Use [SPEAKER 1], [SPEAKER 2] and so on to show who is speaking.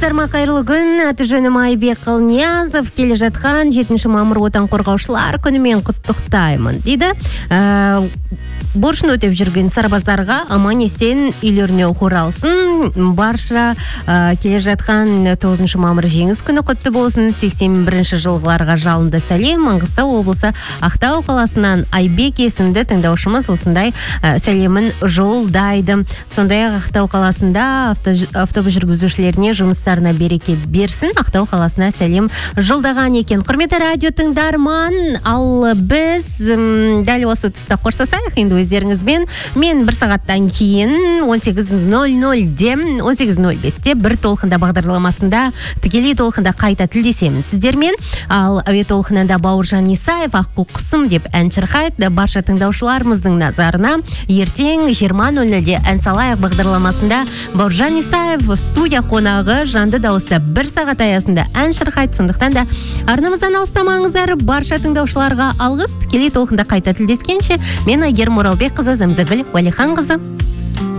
[SPEAKER 1] Саламатсыздар ма, қайырлы күн. Аты жөнім Айбек Қалниязов. Келе жатқан 7 мамыр отан қорғаушылар күнімен құттықтаймын дейді. Борышын өтеп жүрген сарбаздарға аман есен үйлеріне оралсын. Барша келе жатқан 9 мамыр жеңіс күні құтты болсын. 81 жылғыларға жалынды сәлем. Маңғыстау облысы Ақтау қаласынан Айбек есімді тыңдаушымыз осындай сәлемін жолдайды. Сондай-ақ Ақтау қаласында автобус жүргізушілеріне жұмыстарына береке берсін. Ақтау қаласына сәлем жолдаған екен. Құрметті радио тыңдарман, ал біз дәл осы тұста қоштасайық енді өздеріңізбен. Мен бір сағаттан кейін 18:00-де 18:05-те бір толқында бағдарламасында тікелей толқында қайта тілдесемін сіздермен. Ал әуе толқынында Бауыржан Исаев Аққу құсым деп ән шырқайды. Барша тыңдаушыларымыздың назарына ертең 20:00-де ән салайық бағдарламасында Бауыржан Исаев студия қонағы жанды дауыста бір сағат аясында ән шырқайды. Сондықтан да арнамыздан алыстамаңыздар. Барша тыңдаушыларға алғыс. Тікелей толқында қайта тілдескенше, мен Айгерім Оралбекқызы, Замзагүл Уәлиханқызы.